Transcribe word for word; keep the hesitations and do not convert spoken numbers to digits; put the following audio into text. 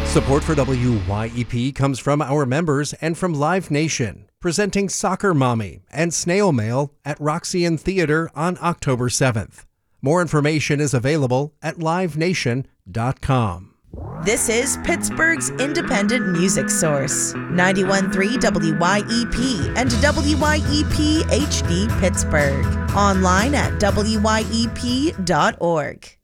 Support for W Y E P comes from our members and from Live Nation, presenting Soccer Mommy and Snail Mail at Roxy Theater on October seventh. More information is available at live nation dot com. This is Pittsburgh's independent music source, ninety-one point three W Y E P and W Y E P H D Pittsburgh. Online at W Y E P dot org.